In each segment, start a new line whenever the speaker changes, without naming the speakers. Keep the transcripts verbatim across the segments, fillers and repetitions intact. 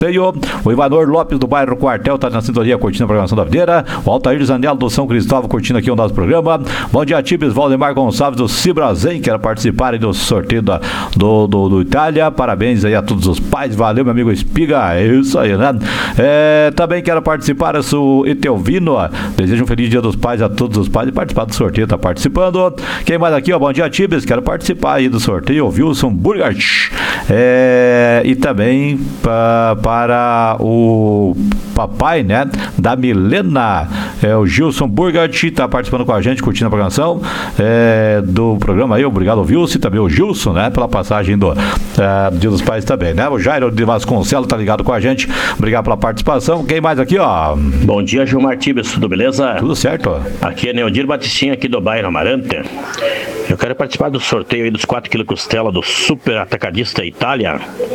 O Ivanor Lopes do bairro Quartel está na sintonia curtindo a programação da Videira. O Altair Zanello do São Cristóvão curtindo aqui o nosso programa. Bom dia, Tibes. Valdemar Gonçalves do Cibrazen, quer participar aí do sorteio da, do, do, do Itália. Parabéns aí a todos os pais. Valeu, meu amigo Espiga. É isso aí, né? É, também quero participar, eu sou Etelvino. Desejo um feliz dia dos pais a todos os pais e participar do sorteio. Está participando. Quem mais aqui, ó? Bom dia, Tibes. Quero participar aí do sorteio. O Wilson Burgart. É, e também para para o papai, né, da Milena, é o Gilson Burgart, está participando com a gente, curtindo a programação é, do programa aí. Obrigado, Wilson, e também o Gilson, né, pela passagem do, é, do Dia dos Pais também, né? O Jairo de Vasconcelos tá ligado com a gente, obrigado pela participação. Quem mais aqui, ó?
Bom dia, Gilmar Tibes, tudo beleza?
Tudo certo.
Aqui é Neodir Batistinha, aqui do bairro Amarante. Eu quero participar do sorteio aí dos quatro quilos costela do Super Atacadista Itália.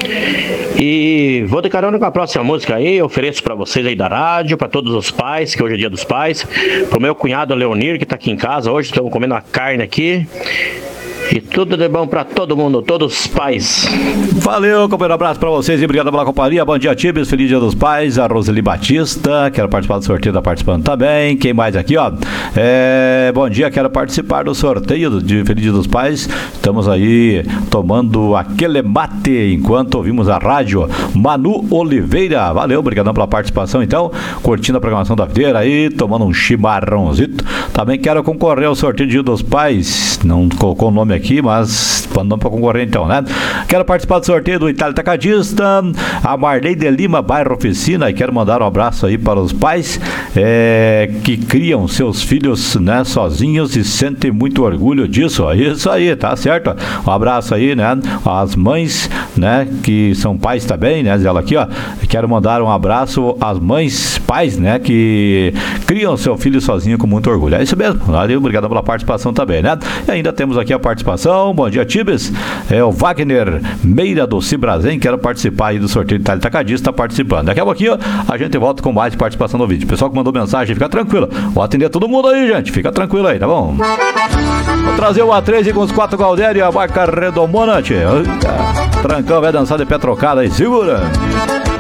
E vou de carona com a próxima música aí. Eu ofereço pra vocês aí da rádio, pra todos os pais, que hoje é dia dos pais. Pro meu cunhado Leonir, que tá aqui em casa hoje. Estamos comendo a carne aqui. E tudo de bom pra todo mundo, todos os pais.
Valeu, companheiro, um abraço pra vocês e obrigado pela companhia. Bom dia, Tibes, feliz dia dos pais. A Roseli Batista, quero participar do sorteio, tá participando também. Quem mais aqui, ó? É, bom dia, quero participar do sorteio de feliz dia dos pais. Estamos aí tomando aquele mate enquanto ouvimos a rádio. Manu Oliveira, valeu, obrigadão pela participação então. Curtindo a programação da Videira aí, tomando um chimarrãozito. Também quero concorrer ao sorteio de dia dos pais. Não colocou o nome aqui, mas mandamos para concorrer então, né? Quero participar do sorteio do Itália Atacadista, a Marley de Lima, bairro Oficina, e quero mandar um abraço aí para os pais é, que criam seus filhos, né, sozinhos e sentem muito orgulho disso. Isso aí, tá certo? Um abraço aí, né? As mães, né, que são pais também, né? Ela aqui, ó, quero mandar um abraço às mães, pais, né, que criam seu filho sozinho com muito orgulho. É isso mesmo. Valeu, obrigado pela participação também, né? E ainda temos aqui a participação. Bom dia, Tibes. É o Wagner Meira do Cibrazen. Quero participar aí do sorteio de Itália Atacadista, participando. Daqui a pouquinho a gente volta com mais participação no vídeo. Pessoal que mandou mensagem, fica tranquilo. Vou atender todo mundo aí, gente. Fica tranquilo aí, tá bom? Vou trazer o A três com os quatro Galdério e a marca Redomona, tchê. Trancão vai dançar de pé trocado aí. Segura!